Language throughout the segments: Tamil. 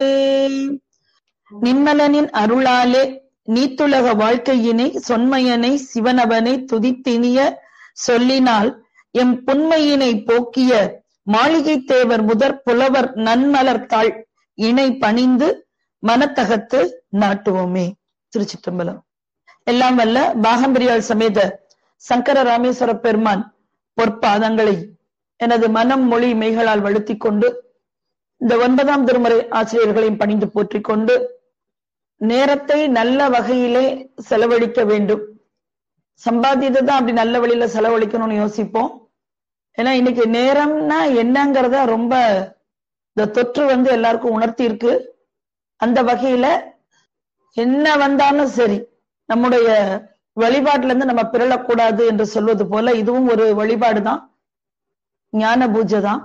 நின்மலனின் அருளாலே நீத்துலக வாழ்க்கையினை சொன்மையனை சிவனவனை துதித்தினிய சொல்லினால் எம் புன்மையினை போக்கிய மாளிகை தேவர் முதற் புலவர் நன்மலர்த்தாள் இணை பணிந்து மனத்தகத்து நாட்டுவோமே. திருச்சிற்றம்பலம். எல்லாம் வல்ல பாகம்பிரியாள் சமேத சங்கர ராமேஸ்வர பெருமான் பொற்பாதங்களை எனது மனம் மொழி மெய்களால் வழுத்திக் கொண்டு இந்த 9ஆம் திருமுறை ஆசிரியர்களையும் பணிந்து போற்றிக் கொண்டு நேரத்தை நல்ல வகையிலே செலவழிக்க வேண்டும். சம்பாதியத்தை தான் அப்படி நல்ல வழியில செலவழிக்கணும்னு யோசிப்போம். ஏன்னா இன்னைக்கு நேரம்னா என்னங்கிறத ரொம்ப இந்த தொற்று எல்லாருக்கும் உணர்த்தி இருக்கு. அந்த வகையில என்ன வந்தாலும் சரி நம்முடைய வழிபாட்டுல இருந்து நம்ம பிறழக்கூடாது என்று சொல்வது போல இதுவும் ஒரு வழிபாடுதான், ஞான பூஜை தான்.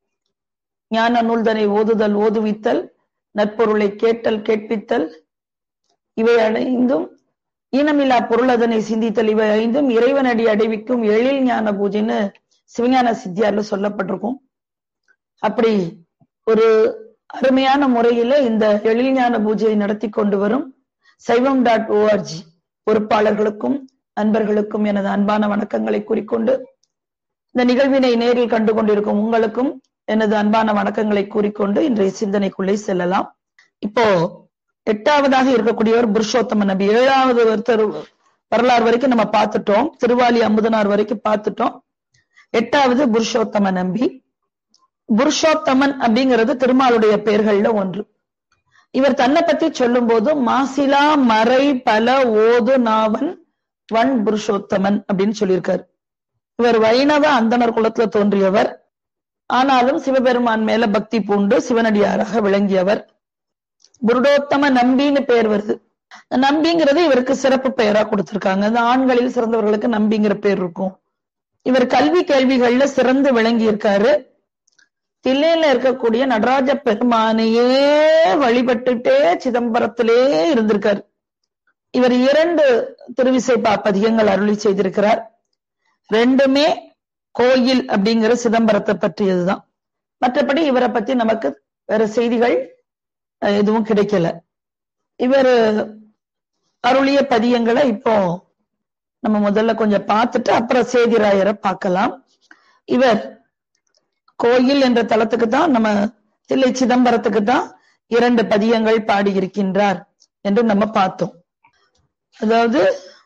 ஞான நூல்தனை ஓதுதல் ஓதுவித்தல் நற்பொருளை கேட்டல் கேட்பித்தல் இவை ஐந்தும் ஈனமில்லா பொருள் அதனை சிந்தித்தல் இவை ஐந்தும் இறைவனடி அடைவிக்கும் எழில் ஞான பூஜைன்னு சிவஞான சித்தியார்ல சொல்லப்பட்டிருக்கும். அப்படி ஒரு அருமையான முறையில இந்த எழில் ஞான பூஜையை நடத்தி கொண்டு வரும் சைவம்.org பொறுப்பாளர்களுக்கும் அன்பர்களுக்கும் எனது அன்பான வணக்கங்களை கூறிக்கொண்டு இந்த நிகழ்வினை நேரில் கண்டு கொண்டிருக்கும் உங்களுக்கும் எனது அன்பான வணக்கங்களை கூறிக்கொண்டு இன்றைய சிந்தனைக்குள்ளே செல்லலாம். இப்போ 8ஆவதாக இருக்கக்கூடியவர் புருஷோத்தம நபி. 7வது வரலாறு வரைக்கும் நம்ம பார்த்துட்டோம், திருவாலி அமுதனார் வரைக்கும் பார்த்துட்டோம். 8வது புருஷோத்தம நம்பி. புருஷோத்தமன் அப்படிங்கிறது திருமாலுடைய பெயர்கள்ல ஒன்று. இவர் தன்னை பத்தி சொல்லும் போது மாசிலா மறை பல ஓது நாவன் வன் புருஷோத்தமன் அப்படின்னு சொல்லியிருக்காரு. இவர் வைணவ அந்தணர் குலத்துல தோன்றியவர். ஆனாலும் சிவபெருமான் மேல பக்தி பூண்டு சிவனடியாராக விளங்கியவர். புருடோத்தம நம்பின்னு பெயர் வருது. நம்பிங்கிறது இவருக்கு சிறப்பு பெயரா கொடுத்திருக்காங்க. அந்த ஆண்களில் சிறந்தவர்களுக்கு நம்பிங்கிற பேர் இருக்கும். இவர் கல்வி கேள்விகள்ல சிறந்து விளங்கி இருக்காரு. தில்லையில இருக்கக்கூடிய நடராஜ பெருமானையே வழிபட்டுட்டே சிதம்பரத்திலே இருந்திருக்காரு. இவர் 2 திருவிசைப்பா பதிகங்கள் அருளி செய்திருக்கிறார். 2மே கோயில் அப்படிங்கிற சிதம்பரத்தை பற்றியதுதான். மற்றபடி இவரை பத்தி நமக்கு வேற செய்திகள் எதுவும் கிடைக்கல. இவர் அருளிய பதியங்களை இப்போ நம்ம முதல்ல கொஞ்சம் பார்த்துட்டு அப்புறம் சேதிராயரை பார்க்கலாம். இவர் கோயில் என்ற தலத்துக்கு தான், நம்ம தில்லை சிதம்பரத்துக்கு தான் 2 பதியங்கள் பாடியிருக்கின்றார் என்று நம்ம பார்த்தோம். அதாவது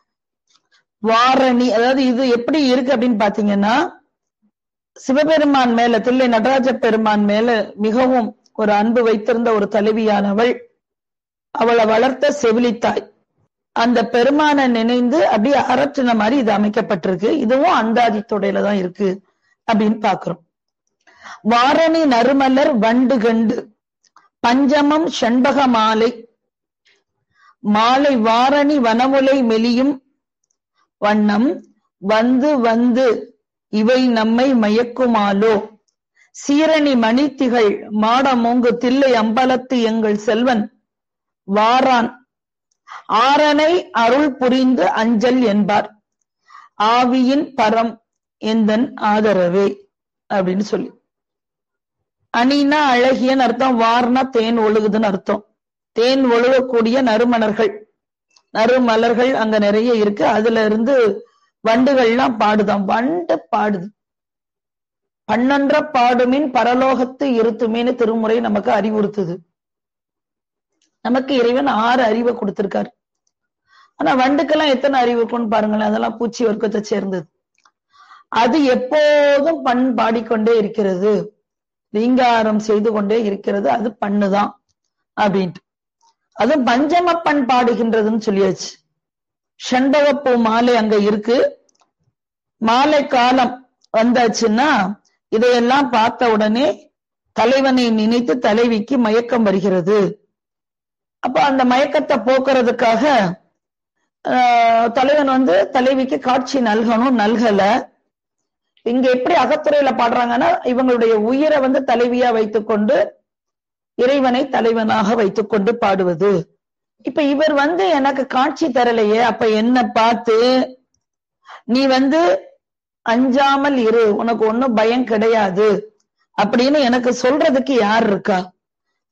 வாரணி, அதாவது இது எப்படி இருக்கு அப்படின்னு பாத்தீங்கன்னா, சிவபெருமான் மேல, தில்லை நடராஜ பெருமான் மேல மிகவும் ஒரு அன்பு வைத்திருந்த ஒரு தலைவியானவள், அவளை வளர்த்த செவிலித்தாய். அந்த பெருமானை நினைந்து அப்படியே அரற்றின மாதிரி இது அமைக்கப்பட்டிருக்கு. இதுவும் அந்தாதி தொடையில தான் இருக்கு அப்படின்னு பாக்குறோம். வாரணி நறுமலர் வண்டு கண்டு பஞ்சமம் செண்பக மாலை மாலை வாரணி வனமுலை மெலியும் வண்ணம் வந்து வந்து இவை நம்மை மயக்குமாலோ சீரணி மணித்திகள் மாடமோங்கு தில்லை அம்பலத்து எங்கள் செல்வன் வாரான் ஆரனை அருள் புரிந்து அஞ்சல் என்பார் ஆவியின் பரம் எந்தன் ஆதரவே அப்படின்னு சொல்லி. அணினா அழகியன்னு அர்த்தம், வார்னா தேன் ஒழுகுதுன்னு அர்த்தம். தேன் ஒழுகக்கூடிய நறுமலர்கள் அங்க நிறைய இருக்கு. அதுல இருந்து வண்டுகள்லாம் பாடுதாம். வண்டு பாடுது. பண்ணன்ற பாடுமின் பரலோகத்து இருத்துமேன்னு திருமுறை நமக்கு அறிவுறுத்துது. நமக்கு இறைவன் 6 அறிவை கொடுத்திருக்காரு. ஆனா வண்டுக்கெல்லாம் எத்தனை அறிவு இருக்குன்னு பாருங்களேன். அதெல்லாம் பூச்சி வர்க்கத்தை சேர்ந்தது. அது எப்போதும் பண் பாடிக்கொண்டே இருக்கிறது, ரீங்காரம் செய்து கொண்டே இருக்கிறது. அது பண்ணுதான் அப்படின்ட்டு. அதுவும் பஞ்சம பண் பாடுகின்றதுன்னு சொல்லியாச்சு. செண்பகப்பூ மாலை அங்க இருக்கு. மாலை காலம் வந்தாச்சுன்னா இதையெல்லாம் பார்த்த உடனே தலைவனை நினைத்து தலைவிக்கு மயக்கம் வருகிறது. அப்ப அந்த மயக்கத்தை போக்குறதுக்காக தலைவன் தலைவிக்கு காட்சி நல்கணும், நல்கல. இங்க எப்படி அகத்துறையில பாடுறாங்கன்னா, இவங்களுடைய உயிரை தலைவியா வைத்துக்கொண்டு இறைவனை தலைவனாக வைத்துக்கொண்டு பாடுவது. இப்ப இவர் எனக்கு காட்சி தரலையே, அப்ப என்ன பார்த்து நீ அஞ்சாமல் இரு, உனக்கு ஒன்னும் பயம் கிடையாது அப்படின்னு எனக்கு சொல்றதுக்கு யார் இருக்கா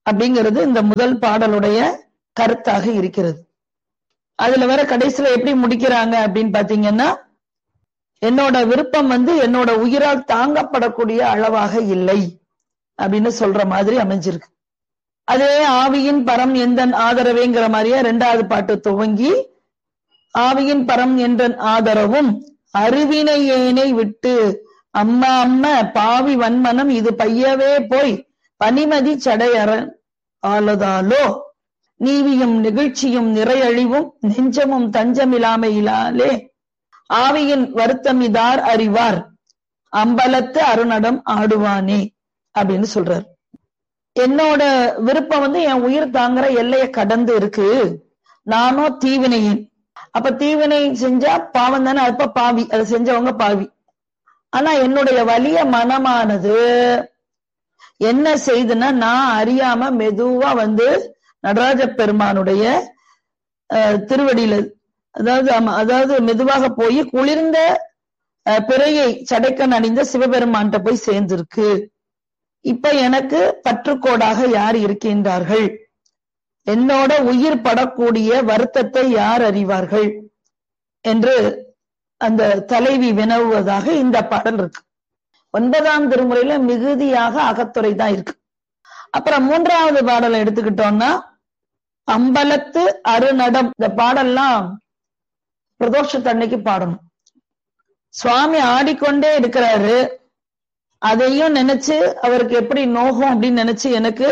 அப்படிங்கிறது இந்த முதல் பாடலுடைய கருத்தாக இருக்கிறது. அதுல வர கடைசியில எப்படி முடிக்கிறாங்க அப்படின்னு பாத்தீங்கன்னா, என்னோட விருப்பம் என்னோட உயிரால் தாங்கப்படக்கூடிய அளவாக இல்லை அப்படின்னு சொல்ற மாதிரி அமைஞ்சிருக்கு. அதே ஆவியின் பரம் எந்தன் ஆதரவேங்கிற மாதிரியே 2வது பாட்டு துவங்கி, ஆவியின் பரம் என்றன் ஆதரவும் அருவினை ஏனை விட்டு அம்மா அம்ம பாவி வன்மனம் இது பையவே போய் பனிமதி சடையற ஆளுதாலோ நீவியும் நெகிழ்ச்சியும் நிறையழிவும் நெஞ்சமும் தஞ்சமில்லாமையிலாலே ஆவியின் வருத்தம் இதார் அறிவார் அம்பலத்து அருநடம் ஆடுவானே அப்படின்னு சொல்றார். என்னோட விருப்பம் என் உயிர் தாங்குற எல்லையை கடந்து இருக்கு. நானோ தீவினையின். அப்ப தீவினை செஞ்சா பாவம் தானே, அப்ப பாவி, அதை செஞ்சவங்க பாவி. ஆனா என்னுடைய வலிய மனமானது என்ன செய்துன்னா, நான் அறியாம மெதுவா நடராஜ பெருமானுடைய திருவடியில அதாவது மெதுவாக போய் குளிர்ந்த பிறையை சடைக்கன் அணிந்த சிவபெருமான்கிட்ட போய் சேர்ந்திருக்கு. இப்ப எனக்கு பற்றுக்கோடாக யார் இருக்கின்றார்கள்? என்னோட உயிர் படக்கூடிய வருத்தத்தை யார் அறிவார்கள் என்று அந்த தலைவி வினவுவதாக இந்த பாடல் இருக்கு. 9ஆம் திருமுறையில மிகுதியாக அகத்துறை தான் இருக்கு. அப்புறம் 3வது பாடலை எடுத்துக்கிட்டோம்னா, அம்பலத்து அருநடம். இந்த பாடல்லாம் பிரதோஷத்தன்னைக்கு பாடணும். சுவாமி ஆடிக்கொண்டே இருக்கிறாரு. அதையும் நினைச்சு அவருக்கு எப்படி நோகும் அப்படின்னு நினைச்சு எனக்கு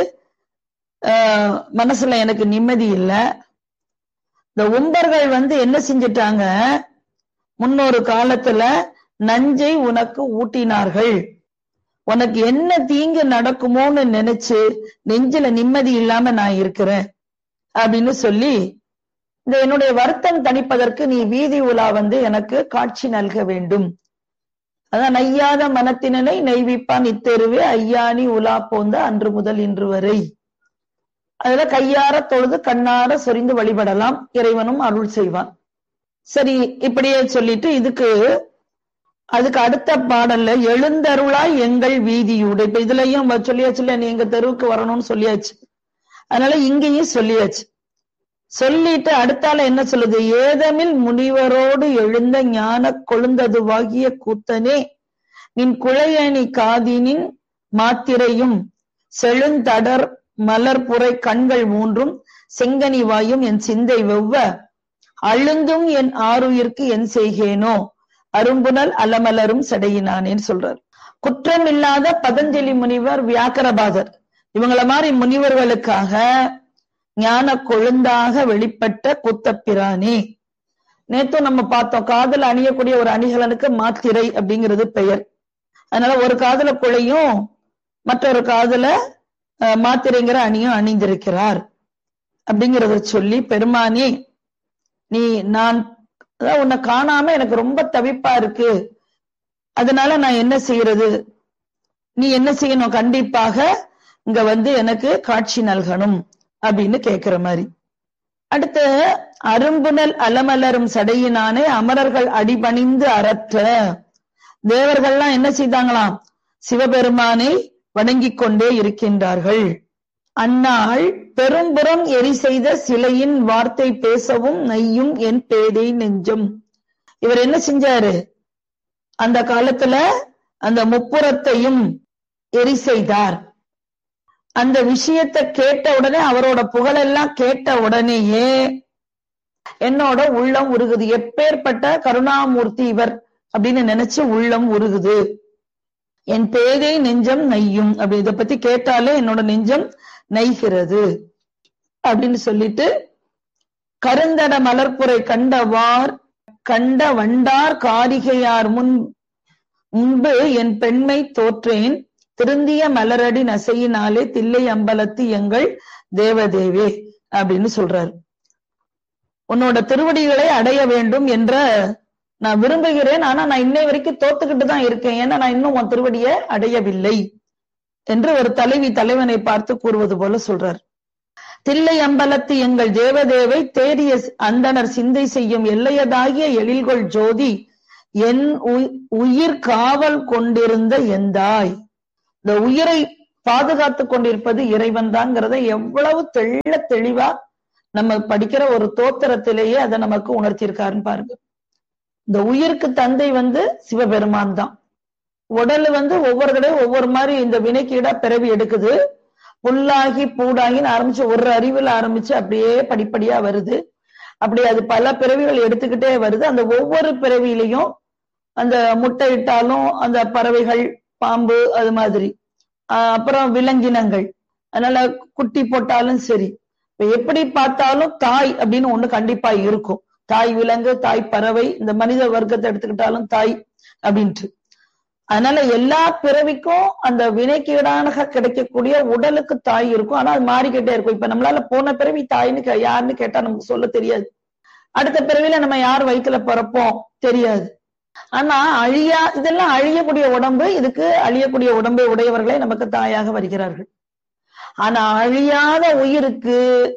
மனசுல எனக்கு நிம்மதி இல்லை. இந்த உம்பர்கள் என்ன செஞ்சிட்டாங்க, முன்னொரு காலத்துல நஞ்சை உனக்கு ஊட்டினார்கள். உனக்கு என்ன தீங்கு நடக்குமோன்னு நினைச்சு நெஞ்சில நிம்மதி இல்லாம நான் இருக்கிறேன் அப்படின்னு சொல்லி, இந்த என்னுடைய வருத்தம் தணிப்பதற்கு நீ வீதி உலா எனக்கு காட்சி நல்க வேண்டும். அதான் நையாத மனத்தினனை நெய்விப்பான் இத்தெருவே ஐயானி உலா போந்த அன்று முதல் இன்று வரை. அதுல கையார தொழுது கண்ணார சொரிந்து வழிபடலாம், இறைவனும் அருள் செய்வான். சரி, இப்படியே சொல்லிட்டு அதுக்கு அடுத்த பாடல்ல எழுந்தருளாய் எங்கள் வீதியூடு. இப்ப இதுலயும் சொல்லியாச்சுல, நீ எங்க தெருவுக்கு வரணும்னு சொல்லியாச்சு. அதனால இங்கேயும் சொல்லியாச்சு. சொல்லிட்டு அடுத்தால என்ன சொல்லுது, ஏதமில் முனிவரோடு எழுந்த ஞான கொழுந்ததுவாகிய கூத்தனே நின் குழையணி காதினின் மாத்திரையும் செழுந்தடர் மலர்புரை கண்கள் 3 செங்கனி வாயும் என் சிந்தை வெவ்வ அழுந்தும் என் ஆருயிர்க்கு என் செய்கேனோ அரும்புனல் அலமலரும் சடையினானேன்னு சொல்றார். குற்றம் இல்லாத பதஞ்சலி முனிவர், வியாக்கரபாதர், இவங்கள மாதிரி முனிவர்களுக்காக ஞான கொழுந்தாக வெளிப்பட்ட கூத்தப்பிரானே. நேத்தும் நம்ம பார்த்தோம், காதல் அணியக்கூடிய ஒரு அணிகலனுக்கு மாத்திரை அப்படிங்கிறது பெயர். அதனால ஒரு காதல குழையும் மற்றொரு காதல மாத்திரைங்கிற அணியும் அணிந்திருக்கிறார் அப்படிங்கிறத சொல்லி, பெருமானே நான் உன்னை காணாம எனக்கு ரொம்ப தவிப்பா இருக்கு, அதனால நான் என்ன செய்யறது, நீ என்ன செய்யணும், கண்டிப்பாக இங்க எனக்கு காட்சி நல்கணும் அப்படின்னு கேட்கிற மாதிரி. அடுத்து அரும்புனல் அலமலரும் சடையினானே அமரர்கள் அடிபணிந்து அறற்ற. தேவர்கள்லாம் என்ன செய்தாங்களாம், சிவபெருமானை வணங்கிக் கொண்டே இருக்கின்றார்கள். அந்நாள் பெரும்புறம் எரி செய்த சிலையின் வார்த்தை பேசவும் நையும் என் பேதை நெஞ்சம். இவர் என்ன செஞ்சாரு, அந்த காலத்துல அந்த முப்புறத்தையும் எரி செய்தார். அந்த விஷயத்தை கேட்ட உடனே, அவரோட புகழெல்லாம் கேட்ட உடனேயே என்னோட உள்ளம் உருகுது. எப்பேற்பட்ட கருணாமூர்த்தி இவர் அப்படின்னு நினைச்சு உள்ளம் உருகுது. என் பேதை நெஞ்சம் நையும், அப்படி இதை பத்தி கேட்டாலே என்னோட நெஞ்சம் நைகிறது அப்படின்னு சொல்லிட்டு, கருந்தட மலர்புரை கண்ட வண்டார் காரிகையார் முன்பு என் பெண்மை தோற்றேன் திருந்திய மலரடி நசையினாலே தில்லை அம்பலத்து எங்கள் தேவதேவே அப்படின்னு சொல்றாரு. உன்னோட திருவடிகளை அடைய வேண்டும் என்ற நான் விரும்புகிறேன், ஆனா நான் இன்னை வரைக்கும் தோத்துக்கிட்டு தான் இருக்கேன், ஏன்னா நான் இன்னும் உன் திருவடியை அடையவில்லை என்று ஒரு தலைவி தலைவனை பார்த்து கூறுவது போல சொல்றார். தில்லை அம்பலத்து எங்கள் தேவதேவை தேடிய அந்தனர் சிந்தை செய்யும் எல்லையதாகிய எழில்கொள் ஜோதி என் உயிர் காவல் கொண்டிருந்த எந்தாய். இந்த உயிரை பாதுகாத்து கொண்டிருப்பது இறைவன் தான்ங்கிறத எவ்வளவு தெளிவா நம்ம படிக்கிற ஒரு தோத்திரத்திலேயே அதை நமக்கு உணர்த்தியிருக்காருன்னு பாருங்க. இந்த உயிருக்கு தந்தை சிவபெருமான் தான். உடல் ஒவ்வொரு தடவை ஒவ்வொரு மாதிரி இந்த வினைக்கீடா பிறவி எடுக்குது. புல்லாகி பூடாகின்னு ஆரம்பிச்சு ஒரு அறிவுல ஆரம்பிச்சு அப்படியே படிப்படியா வருது. அப்படி அது பல பிறவிகள் எடுத்துக்கிட்டே வருது. அந்த ஒவ்வொரு பிறவியிலையும் அந்த முட்டை இட்டாலும் அந்த பறவைகள், பாம்பு, அது மாதிரி அப்புறம் விலங்கினங்கள், அதனால குட்டி போட்டாலும் சரி, எப்படி பார்த்தாலும் தாய் அப்படின்னு ஒண்ணு கண்டிப்பா இருக்கும். தாய் விலங்கு, தாய் பறவை, இந்த மனித வர்க்கத்தை எடுத்துக்கிட்டாலும் தாய் அப்படின்ட்டு. அதனால எல்லா பிறவிக்கும் அந்த வினைக்கீடாக கிடைக்கக்கூடிய உடலுக்கு தாய் இருக்கும். ஆனா அது மாறிக்கிட்டே இருக்கும். இப்ப நம்மளால போன பிறவி தாய்ன்னு யாருன்னு கேட்டா நமக்கு சொல்ல தெரியாது. அடுத்த பிறவில நம்ம யார் வயிற்றுல பிறப்போம் தெரியாது. ஆனா இதெல்லாம் அழியக்கூடிய உடம்பு, இதுக்கு அழியக்கூடிய உடம்பை உடையவர்களே நமக்கு தாயாக வருகிறார்கள். ஆனா அழியாத உயிருக்கு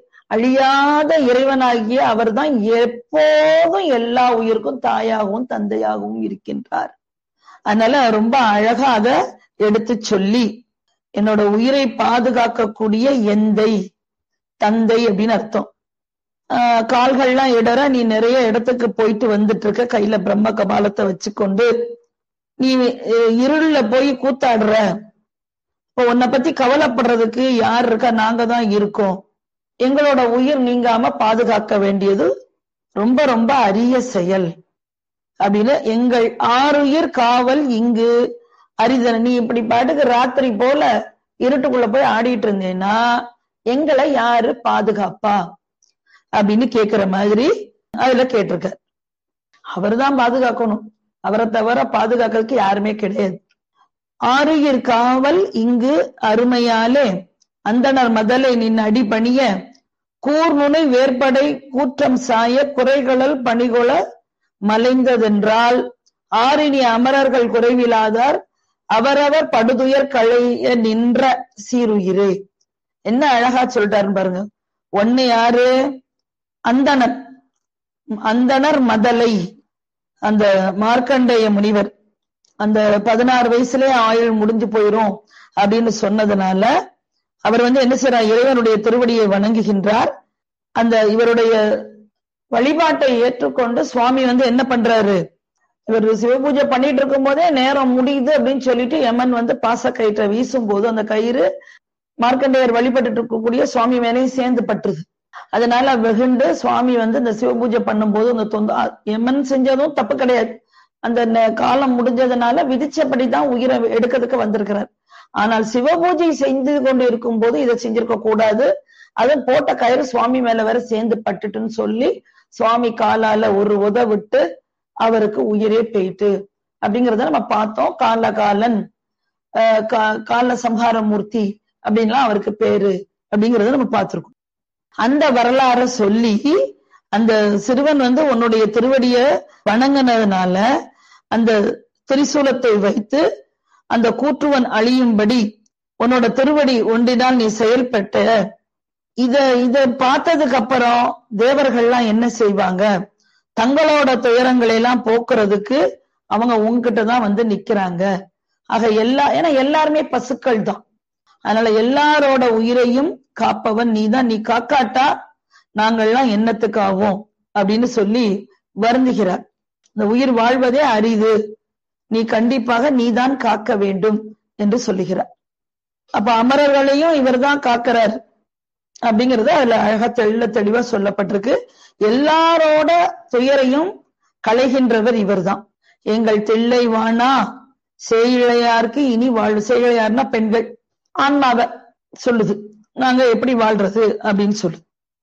அழியாத இறைவனாகிய அவர் தான் எப்போதும் எல்லா உயிருக்கும் தாயாகவும் தந்தையாகவும் இருக்கின்றார். அதனால ரொம்ப அழகா அதை எடுத்து சொல்லி, என்னோட உயிரை பாதுகாக்கக்கூடிய எந்தை, தந்தை அப்படின்னு அர்த்தம். கால்கள்லாம் இடற நீ நிறைய இடத்துக்கு போயிட்டு வந்துட்டு இருக்க, கையில பிரம்ம கபாலத்தை வச்சுக்கொண்டு நீ இருள்ல போய் கூத்தாடுற. இப்போ உன்னை பத்தி கவலைப்படுறதுக்கு யார் இருக்கா? நாங்க தான் இருக்கோம். எங்களோட உயிர் நீங்காம பாதுகாக்க வேண்டியது ரொம்ப ரொம்ப அரிய செயல் அப்படின்னு. எங்கள் ஆறுயிர் காவல் இங்கு அரிதன. நீ இப்படி பாட்டுக்கு ராத்திரி போல இருட்டுக்குள்ள போய் ஆடிட்டு இருந்தேன்னா எங்களை யாரு பாதுகாப்பா அப்படின்னு கேக்குற மாதிரி அதுல கேட்டிருக்க. அவர் தான் பாதுகாக்கணும், அவரை தவிர பாதுகாக்கிறதுக்கு யாருமே கிடையாது. ஆறுயிர் காவல் இங்கு அருமையாலே அந்தனர் மதலை நின் அடிபணிய கூர்நுனை வேற்படை கூற்றம் சாய குறைகளல் பணிகொள மலைந்ததென்றால் ஆறினி அமரர்கள் குறைவிலாதார் அவரவர் படுதுயர் களைய நின்ற சீருயிரே. என்ன அழகா சொல்லிட்டாருன்னு பாருங்க. ஒன்னு யாரு? அந்தனர். அந்தனர் மதலை, அந்த மார்க்கண்டேய முனிவர் அந்த 16 வயசுலயே ஆயுள் முடிஞ்சு போயிரும் அப்படின்னு சொன்னதுனால அவர் என்ன செய்யறார்? இறைவனுடைய திருவடியை வணங்குகின்றார். அந்த இவருடைய வழிபாட்டை ஏற்றுக்கொண்டு சுவாமி என்ன பண்றாரு? இவர் சிவபூஜை பண்ணிட்டு இருக்கும் போதே நேரம் முடியுது அப்படின்னு சொல்லிட்டு யமன் பாச கயிற்றை வீசும் போது அந்த கயிறு மார்க்கண்டேயர் வழிபட்டு இருக்கக்கூடிய சுவாமி மேலேயும் சேர்ந்து பட்டுருது. அதனால வெகுண்டு சுவாமி இந்த சிவபூஜை பண்ணும் போது அந்த யமன் செஞ்சதும் தப்பு கிடையாது. அந்த காலம் முடிஞ்சதுனால விதிச்சபடிதான் உயிரை எடுக்கிறதுக்கு வந்திருக்கிறார். ஆனால் சிவபூஜை செய்து கொண்டு இருக்கும் போது இதை செஞ்சிருக்க கூடாது. அது போட்ட கயிறு சுவாமி மேல வேற சேர்ந்து பட்டுட்டுன்னு சொல்லி சுவாமி காலால ஒரு உத விட்டு அவருக்கு உயிரே போயிட்டு அப்படிங்கறத நம்ம பார்த்தோம். காலகாலன், கால சம்ஹாரமூர்த்தி அப்படின்லாம் அவருக்கு பேரு அப்படிங்கறத நம்ம பார்த்திருக்கோம். அந்த வரலாற சொல்லி அந்த சிறுவன் உன்னுடைய திருவடிய வணங்கினதுனால அந்த திரிசூலத்தை வைத்து அந்த கூற்றுவன் அழியும்படி உன்னோட திருவடி ஒன்றினால் நீ செயல்பட்ட. இத பார்த்ததுக்கு அப்புறம் தேவர்கள்லாம் என்ன செய்வாங்க? தங்களோட துயரங்களை எல்லாம் போக்குறதுக்கு அவங்க உங்ககிட்டதான் நிக்கிறாங்க. ஆக ஏன்னா எல்லாருமே பசுக்கள் தான். அதனால எல்லாரோட உயிரையும் காப்பவன் நீதான். நீ காக்காட்டா நாங்கள்லாம் என்னத்துக்காகும் அப்படின்னு சொல்லி வருந்துகிறார். இந்த உயிர் வாழ்வதே அரிது, நீ கண்டிப்பாக நீதான் காக்க வேண்டும் என்று சொல்லுகிறார். அப்ப அமரர்களையும் இவர் தான் காக்கிறார் அப்படிங்கறது அதுல அழகா தெளிவா சொல்லப்பட்டிருக்கு. எல்லாரோட துயரையும் களைகின்றவர் இவர் தான். எங்கள் தில்லை வானா சேயிழையார்க்கு இனி வாழ்வு. சேயிழையார்னா பெண்கள், ஆன்மாவை சொல்லுது, நாங்க எப்படி வாழ்றது அப்படின்னு சொல்லு.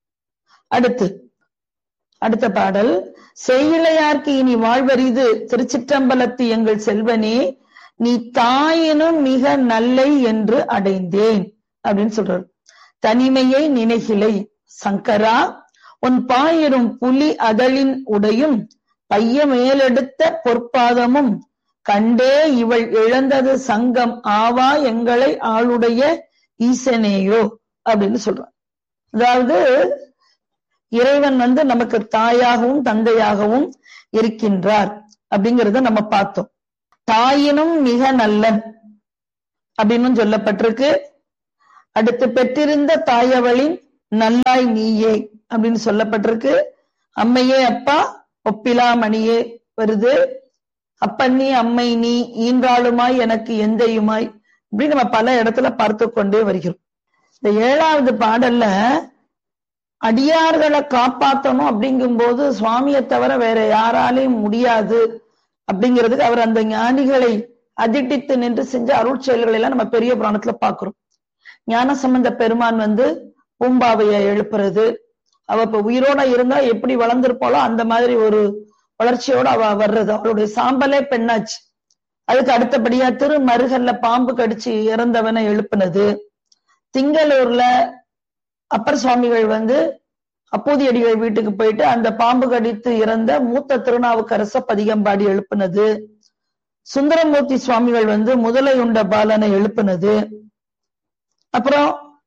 அடுத்த பாடல், செய்யிழையார்க்கு இனி வாழ்வரிது திருச்சிற்றம்பலத்து எங்கள் செல்வனே நீ தாயினும் மிக நல்லை என்று அடைந்தேன் அப்படின்னு சொல்றாரு. தனிமையை நினைகிலை சங்கரா உன் பாயிரும் புலி அதழின் உடையும் பைய மேலெடுத்த பொற்பாதமும் கண்டே இவள் இழந்தது சங்கம் ஆவா எங்களை ஆளுடைய ஈசனேயோ அப்படின்னு சொல்றான். அதாவது இறைவன் நமக்கு தாயாகவும் தந்தையாகவும் இருக்கின்றார் அப்படிங்கறத நம்ம பார்த்தோம். தாயினும் மிக நல்லன் அப்படின்னு சொல்லப்பட்டிருக்கு. அடுத்து பெற்றிருந்த தாயவளின் நல்லாய் நீயே அப்படின்னு சொல்லப்பட்டிருக்கு. அம்மையே அப்பா ஒப்பிலா மணியே வருது. அப்பன்னி அம்மை நீ ஈன்றாளுமாய் எனக்கு எந்தையுமாய் இப்படி நம்ம பல இடத்துல பார்த்து கொண்டே வருகிறோம். இந்த 7வது பாடல்ல அடியார்களை காப்பாற்றணும் அப்படிங்கும் போது சுவாமியை தவிர வேற யாராலையும் முடியாது அப்படிங்கிறதுக்கு அவர் அந்த ஞானிகளை அதிட்டித்து நின்று செஞ்ச அருள் செயல்களை எல்லாம் நம்ம பெரிய புராணத்துல பாக்குறோம். ஞானசம்பந்த பெருமான் பூம்பாவைய எழுப்புறது, அவ இப்ப உயிரோட இருந்தா எப்படி வளர்ந்திருப்பாளோ அந்த மாதிரி ஒரு வளர்ச்சியோட அவ வர்றது, அவளுடைய சாம்பலே பெண்ணாச்சு. அதுக்கு அடுத்தபடியா திருமருகல்ல பாம்பு கடிச்சு இறந்தவனை எழுப்புனது, திங்களூர்ல அப்பர் சுவாமிகள் அப்பூதியடிகள் வீட்டுக்கு போயிட்டு அந்த பாம்பு கடித்து இறந்த மூத்த திருநாவுக்கரச பதிகம்பாடி எழுப்புனது, சுந்தரமூர்த்தி சுவாமிகள் முதலை உண்ட பாலனை எழுப்புனது. அப்புறம்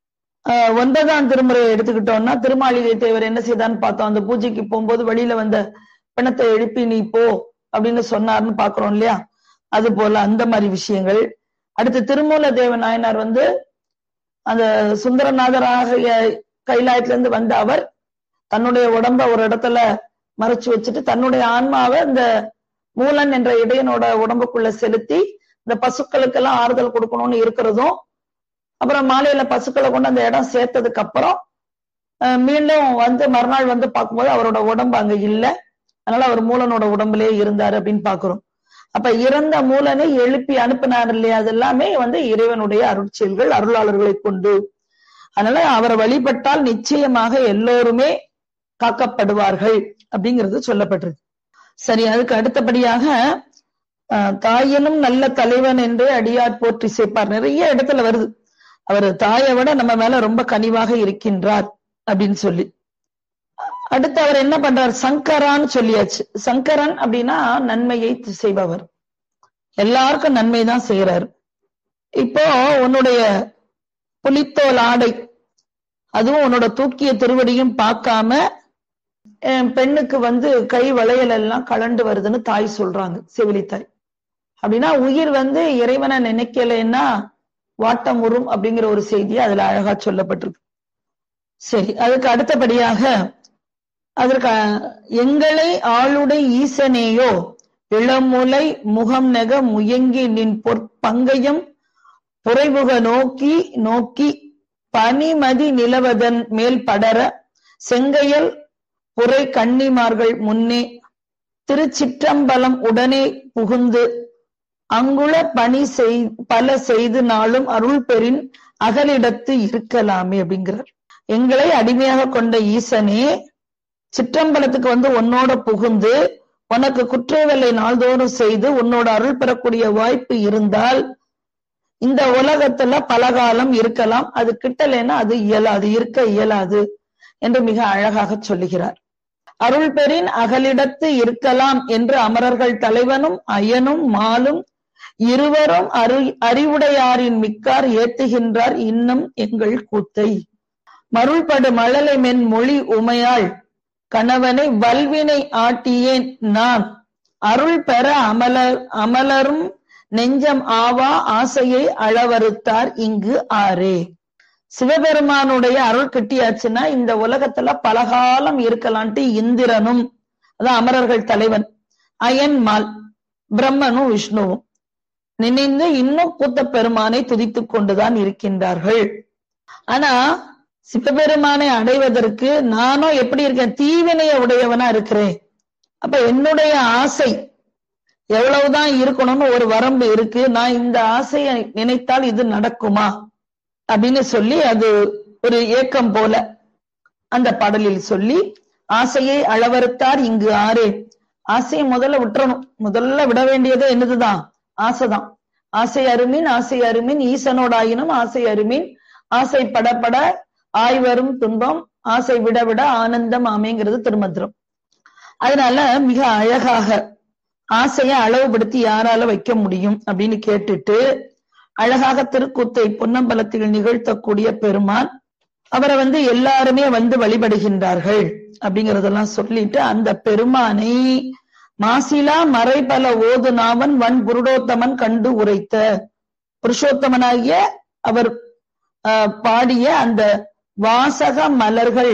9ஆம் திருமுறையை எடுத்துக்கிட்டோம்னா திருமாளிகை தேவர் என்ன செய்தான்னு பார்த்தோம். அந்த பூஜைக்கு போகும்போது வழியில வந்த பிணத்தை எழுப்பி நீ போ அப்படின்னு சொன்னார்னு பாக்குறோம் இல்லையா? அது போல அந்த மாதிரி விஷயங்கள். அடுத்து திருமூல தேவ நாயனார் அந்த சுந்தரநாதராக கைலாயத்துல இருந்து வந்த அவர் தன்னுடைய உடம்ப ஒரு இடத்துல மறைச்சு வச்சுட்டு தன்னுடைய ஆன்மாவை இந்த மூலன் என்ற இடையனோட உடம்புக்குள்ள செலுத்தி இந்த பசுக்களுக்கெல்லாம் ஆறுதல் கொடுக்கணும்னு இருக்கிறதும், அப்புறம் மாலையில பசுக்களை கொண்டு அந்த இடம் சேர்த்ததுக்கு அப்புறம் மீண்டும் மறுநாள் பார்க்கும்போது அவரோட உடம்பு அங்க இல்லை, அதனால அவர் மூலனோட உடம்புலயே இருந்தாரு அப்படின்னு பாக்குறோம். அப்ப இறந்த மூலனை எழுப்பி அனுப்பினார் இல்லையா? அது எல்லாமே இறைவனுடைய அருட்செயல்கள், அருளாளர்களை கொண்டு. அதனால அவரை வழிபட்டால் நிச்சயமாக எல்லோருமே காக்கப்படுவார்கள் அப்படிங்கிறது சொல்லப்பட்டிருக்கு. சரி, அதுக்கு அடுத்தபடியாக தாயினும் நல்ல தலைவன் என்று அடியார் போற்றி சேர்ப்பார். நிறைய இடத்துல வருது அவர் தாயை விட நம்ம மேல ரொம்ப கனிவாக இருக்கின்றார் அப்படின்னு சொல்லி. அடுத்து அவர் என்ன பண்றார்? சங்கரான்னு சொல்லியாச்சு. சங்கரன் அப்படின்னா நன்மையை செய்பவர், எல்லாருக்கும் நன்மைதான் செய்யறாரு. இப்போ உன்னுடைய புலித்தோல் ஆடை அதுவும் உன்னோட தூக்கிய திருவடியும் பார்க்காம பெண்ணுக்கு கை வளையல் எல்லாம் கலண்டு வருதுன்னு தாய் சொல்றாங்க, செவிலித்தாய். அப்படின்னா உயிர் இறைவனை நினைக்கலைன்னா வாட்டம் உறும் அப்படிங்கிற ஒரு செய்தியை அதுல அழகா சொல்லப்பட்டிருக்கு. சரி, அதுக்கு அடுத்தபடியாக அதற்கு எங்களை ஆளுடை ஈசனேயோ இளமுலை முகம் நெக முயங்கி நின் பொற்பங்கையும் புரைபுக நோக்கி நோக்கி பனிமதி நிலவதன் மேல் படர செங்கையல் புரை கன்னிமார்கள் முன்னே திருச்சிற்றம்பலம் உடனே புகுந்து அங்குள பணி பல செய்து நாளும் அருள் பெறின் அகலிடத்து இருக்கலாமே அப்படிங்கிறார். எங்களை அடிமையாக கொண்ட ஈசனே, சிற்றம்பலத்துக்கு உன்னோட புகுந்து உனக்கு குற்றவேலை நாள்தோறும் செய்து உன்னோட அருள் பெறக்கூடிய வாய்ப்பு இருந்தால் இந்த உலகத்துல பலகாலம் இருக்கலாம், அது கிட்டலைன்னா அது இயலாது, இருக்க இயலாது என்று மிக அழகாக சொல்லுகிறார். அருள் பெறின் அகலிடத்து இருக்கலாம் என்று அமரர்கள் தலைவனும் அயனும் மாலும் இருவரும் அறிவுடையாரின் மிக்கார் ஏத்துகின்றார் இன்னும் எங்கள் கூத்தை. மருள்படு மழலை மென் மொழி உமையாள் கணவனை வல்வினை ஆட்டியேன் நான் அருள் பெற அமலரும் நெஞ்சம் ஆவா ஆசையை அளவறுத்தார் இங்கு ஆரே. சிவபெருமானுடைய அருள் கிட்டியாச்சுன்னா இந்த உலகத்துல பலகாலம் இருக்கலான்ட்டு இந்திரனும், அதான் அமரர்கள் தலைவன், அயன் மால் பிரம்மனும் விஷ்ணுவும் நினைந்து இன்னும் கூத்த பெருமானை துதித்துக் கொண்டுதான் இருக்கின்றார்கள். ஆனா சிவபெருமானை அடைவதற்கு நானும் எப்படி இருக்கேன்? தீவினைய உடையவனா இருக்கிறேன். அப்ப என்னுடைய ஆசை எவ்வளவுதான் இருக்கணும்னு ஒரு வரம்பு இருக்கு. நான் இந்த ஆசையை நினைத்தால் இது நடக்குமா அப்படின்னு சொல்லி அது ஒரு ஏக்கம் போல அந்த பாடலில் சொல்லி ஆசையை அளவறுத்தார் இங்கு ஆரே. ஆசையை முதல்ல விட்டுறணும். முதல்ல விட வேண்டியது என்னதுதான்? ஆசைதான். ஆசை அருமின் ஆசை அருமின் ஈசனோடாயினும் ஆசை அருமின் ஆசை படப்பட ஆய்வரும் துன்பம் ஆசை விட விட ஆனந்தம் ஆமைங்கிறது திருமந்திரம். அதனால மிக அழகாக ஆசையை அளவுபடுத்தி யாரால வைக்க முடியும் அப்படின்னு கேட்டுட்டு அழகாக திருக்கூத்தை பொன்னம்பலத்தில் நிகழ்த்தக்கூடிய பெருமான் அவரை எல்லாருமே வழிபடுகின்றார்கள் அப்படிங்கறதெல்லாம் சொல்லிட்டு அந்த பெருமானை மாசிலா மறைபல ஓதுனாவன் வன் புருடோத்தமன் கண்டு உரைத்த புருஷோத்தமனாகிய அவர் பாடிய அந்த வாசக மலர்கள்